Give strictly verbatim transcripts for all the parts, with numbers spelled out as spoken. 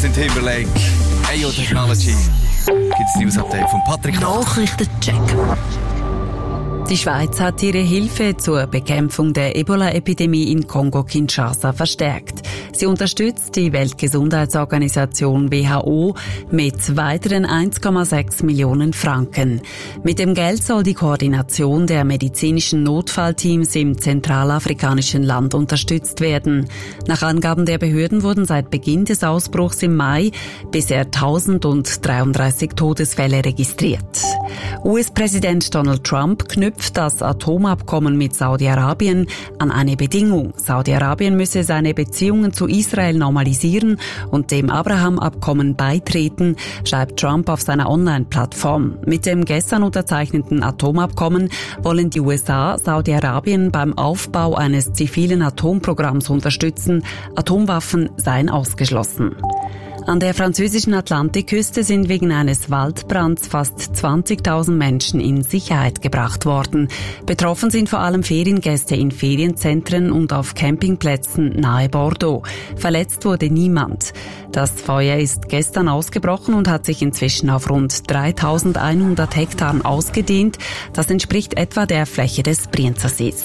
Justin Timberlake, A O Technology. Gibt's News-Update von Patrick Nachrichtencheck. Die Schweiz hat ihre Hilfe zur Bekämpfung der Ebola-Epidemie in Kongo-Kinshasa verstärkt. Sie unterstützt die Weltgesundheitsorganisation W H O mit weiteren eins Komma sechs Millionen Franken. Mit dem Geld soll die Koordination der medizinischen Notfallteams im zentralafrikanischen Land unterstützt werden. Nach Angaben der Behörden wurden seit Beginn des Ausbruchs im Mai bisher tausenddreiunddreißig Todesfälle registriert. U S-Präsident Donald Trump knüpft das Atomabkommen mit Saudi-Arabien an eine Bedingung. Saudi-Arabien müsse seine Beziehungen zu Israel normalisieren und dem Abraham-Abkommen beitreten, schreibt Trump auf seiner Online-Plattform. Mit dem gestern unterzeichneten Atomabkommen wollen die U S A Saudi-Arabien beim Aufbau eines zivilen Atomprogramms unterstützen. Atomwaffen seien ausgeschlossen. An der französischen Atlantikküste sind wegen eines Waldbrands fast zwanzigtausend Menschen in Sicherheit gebracht worden. Betroffen sind vor allem Feriengäste in Ferienzentren und auf Campingplätzen nahe Bordeaux. Verletzt wurde niemand. Das Feuer ist gestern ausgebrochen und hat sich inzwischen auf rund dreitausendeinhundert Hektaren ausgedehnt. Das entspricht etwa der Fläche des Brienzersees.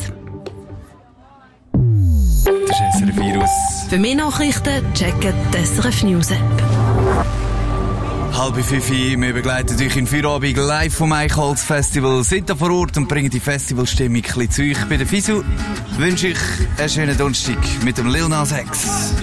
Das ist S R F Virus. Für mehr Nachrichten checken die S R F News App. Halb fünf, wir begleiten euch in Feierabend live vom Eichholz Festival, sind da vor Ort und bringen die Festivalstimmung ein bisschen zu euch. Bei der Fisu wünsche ich einen schönen Donnerstag mit dem Lil Nas X.